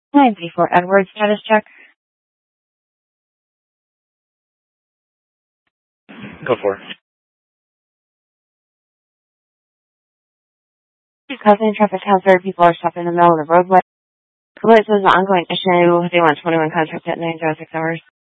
934 Edward, status check. Go for it. Causing traffic hazard. People are stopped in the middle of the roadway. Police is an ongoing issue. They want 21 contract at 906 hours.